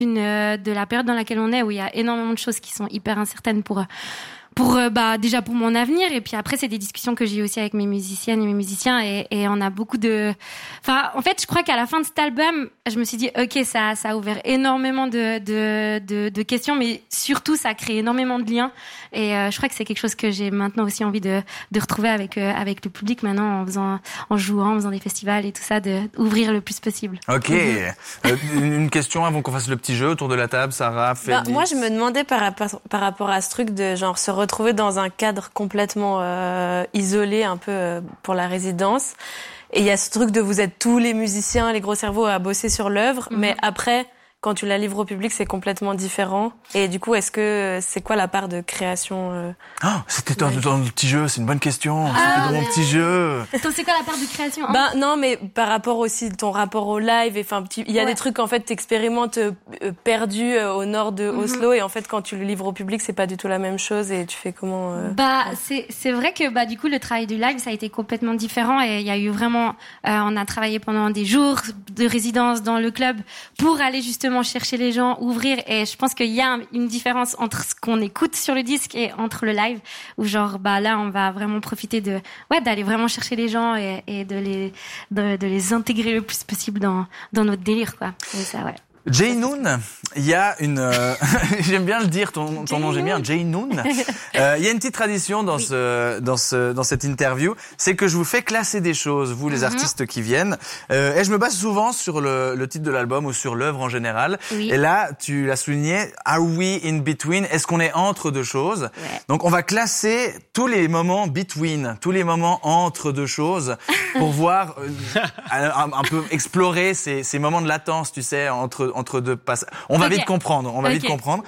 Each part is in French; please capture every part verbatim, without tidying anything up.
Une, euh, de la période dans laquelle on est, où il y a énormément de choses qui sont hyper incertaines pour pour euh, bah déjà pour mon avenir, et puis après c'est des discussions que j'ai eu aussi avec mes musiciennes et mes musiciens, et, et on a beaucoup de enfin en fait je crois qu'à la fin de cet album je me suis dit ok, ça ça a ouvert énormément de de de, de questions, mais surtout ça a créé énormément de liens, et euh, je crois que c'est quelque chose que j'ai maintenant aussi envie de de retrouver avec euh, avec le public maintenant, en faisant en jouant, en faisant des festivals et tout ça, de ouvrir le plus possible. Ok. Mm-hmm. euh, une question avant qu'on fasse le petit jeu autour de la table, Sarah, Félix. Bah, moi je me demandais par rapport par rapport à ce truc de genre se retrouver dans un cadre complètement euh, isolé un peu euh, pour la résidence, et il y a ce truc de vous êtes tous les musiciens, les gros cerveaux à bosser sur l'œuvre, mm-hmm. mais après quand tu la livres au public c'est complètement différent, et du coup est-ce que c'est quoi la part de création euh... oh, c'était dans, dans le petit jeu, c'est une bonne question. Ah, c'était dans mon petit jeu. Donc c'est quoi la part de création, hein? Ben non, mais par rapport aussi ton rapport au live, et enfin il y a ouais. des trucs en fait t'expérimentes euh, perdu euh, au nord de mm-hmm. Oslo, et en fait quand tu le livres au public c'est pas du tout la même chose, et tu fais comment euh... Bah c'est c'est vrai que bah du coup le travail du live ça a été complètement différent, et il y a eu vraiment euh, on a travaillé pendant des jours de résidence dans le club pour aller justement chercher les gens, ouvrir, et je pense qu'il y a une différence entre ce qu'on écoute sur le disque et entre le live, où genre bah là on va vraiment profiter de ouais d'aller vraiment chercher les gens et, et de les de, de les intégrer le plus possible dans dans notre délire, quoi. Et ça ouais. Jay Noon, il y a une... Euh, j'aime bien le dire, ton, ton nom, j'aime bien, Jay Noon. Euh, il y a une petite tradition dans, oui. ce, dans, ce, dans cette interview, c'est que je vous fais classer des choses, vous, les mm-hmm. artistes qui viennent. Euh, et je me base souvent sur le, le titre de l'album ou sur l'œuvre en général. Oui. Et là, tu l'as souligné, are we in between? Est-ce qu'on est entre deux choses? Ouais. Donc, on va classer tous les moments between, tous les moments entre deux choses, pour voir, euh, un, un peu explorer ces, ces moments de latence, tu sais, entre entre deux passages. On va okay. vite comprendre, on va okay. vite comprendre.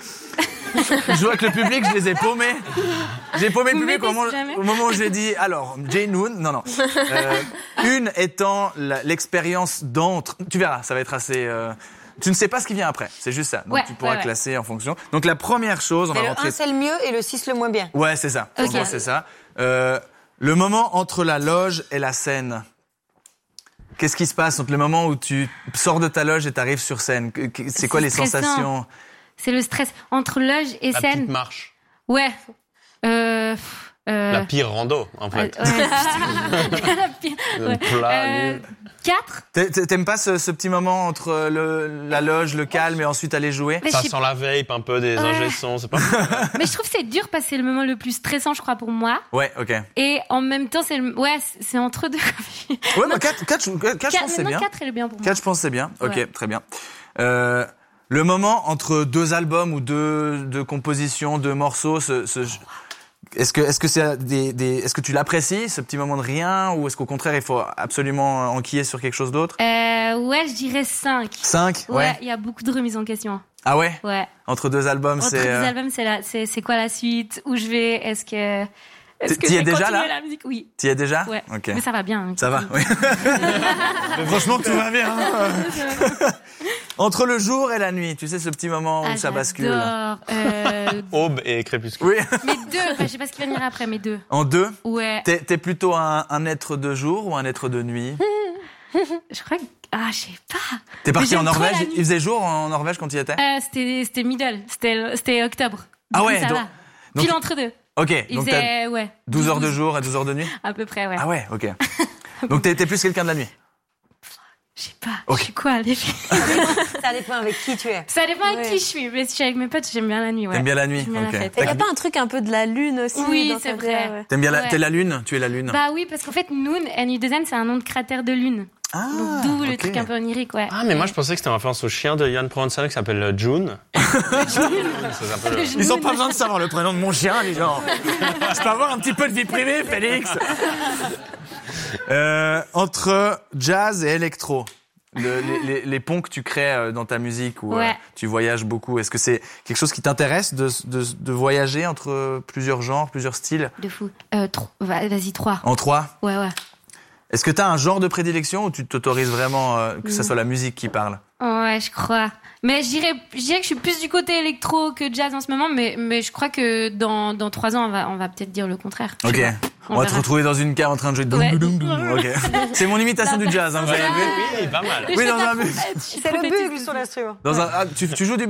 Je vois que le public, je les ai paumés. J'ai paumé le public au moment, au moment où j'ai dit, alors, Jay Noon, non, non. Euh, une étant la, l'expérience d'entre... Tu verras, ça va être assez... Euh, tu ne sais pas ce qui vient après, c'est juste ça. Donc ouais, tu pourras ouais, classer ouais. en fonction. Donc la première chose, on et va le rentrer... un c'est le mieux et le six le moins bien. Ouais, c'est ça. Okay. En gros, c'est ça. Euh, le moment entre la loge et la scène. Qu'est-ce qui se passe entre le moment où tu sors de ta loge et t'arrives sur scène? C'est, c'est quoi les stressant. sensations? C'est le stress entre loge et la scène. La petite marche. Ouais. Euh, euh... La pire rando, en fait. Ouais, ouais. La pire. Ouais. Euh, quatre. T'aimes pas ce, ce petit moment entre le, la loge, le calme, et ensuite aller jouer? Mais ça sent la vape, un peu des ouais. ingé sons, c'est pas. Mais je trouve que c'est dur parce que c'est le moment le plus stressant, je crois, pour moi. Ouais, ok. Et en même temps, c'est le, ouais, c'est entre deux. Ouais, bah quatre, quatre, quatre, quatre, je pense c'est bien. quatre est le bien pour moi. quatre, je pense c'est bien. Ok, ouais. Très bien. Euh, le moment entre deux albums ou deux, deux compositions, deux morceaux, ce, ce, est-ce que, est-ce que c'est des, des, est-ce que tu l'apprécies, ce petit moment de rien, ou est-ce qu'au contraire, il faut absolument enquiller sur quelque chose d'autre? Euh, ouais, je dirais cinq. cinq, ouais. Ouais, il y a beaucoup de remises en question. Ah ouais? Ouais. Entre deux albums, Entre c'est... Entre deux euh... albums, c'est la, c'est, c'est quoi la suite? Où je vais? Est-ce que... Est-ce que tu y es déjà là? La musique? Oui. Tu y es déjà? Ouais. Ok. Mais ça va bien. Hein, ça va, oui. Franchement, tout va bien. Entre le jour et la nuit, tu sais, ce petit moment où ah, ça bascule. Euh... Aube et crépuscle. Oui. Mais deux, enfin, je sais pas ce qui va venir après, mais deux. En deux? Ouais. T'es, t'es plutôt un, un être de jour ou un être de nuit? Je crois que... Ah, je sais pas. T'es parti en Norvège? Il faisait jour en Norvège quand tu y étais? euh, c'était, c'était middle. C'était, c'était octobre. Du ah ouais, ça donc... va. Pile donc... entre deux. Ok, il donc faisait, t'as ouais, douze heures de jour et douze heures de nuit? À peu près, ouais. Ah ouais, ok. Donc t'es, t'es plus quelqu'un de la nuit? Je sais pas, okay. Je suis quoi, les filles? Ça dépend avec qui tu es. Ça dépend avec ouais. qui je suis. Mais si je suis avec mes potes, j'aime bien la nuit, ouais. T'aimes bien la nuit? J'aime bien okay. la fête. Et y a pas un truc un peu de la lune aussi? Oui, dans c'est vrai. Ouais. T'aimes bien la, ouais. t'es la lune? Tu es la lune? Bah oui, parce qu'en fait, Noon, N U deux N, c'est un nom de cratère de lune. Ah, donc d'où okay. le truc un peu onirique, ouais. Ah, mais moi je pensais que c'était une référence au chien de Jan Provençal qui s'appelle June. peu... Ils ont pas besoin de savoir le prénom de mon chien, les gens. Je peux avoir un petit peu de vie privée, Félix. euh, entre jazz et électro, le, les, les, les ponts que tu crées dans ta musique, où ouais. euh, tu voyages beaucoup, est-ce que c'est quelque chose qui t'intéresse de, de, de voyager entre plusieurs genres, plusieurs styles? De fou. Euh, tro... Vas-y, trois. En trois? Ouais, ouais. Est-ce que tu as un genre de prédilection ou tu t'autorises vraiment euh, que ce soit la musique qui parle? Ouais, je crois. Mais je dirais, je dirais que je suis plus du côté électro que jazz en ce moment, mais, mais je crois que dans, dans trois ans, on va, on va peut-être dire le contraire. Ok. On, on va te retrouver dans une cave en train de jouer. Ouais. Doum, doum, doum. Okay. C'est mon imitation du jazz, hein, vous avez vu? Oui, pas mal. Oui, dans un C'est le bugle sur l'instrument. Dans un, ah, tu, tu joues du